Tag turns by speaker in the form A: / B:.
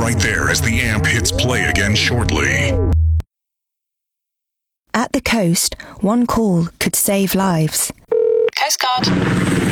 A: right there as the amp hits play again shortly.
B: At the coast, one call could save lives.
C: Coast Guard.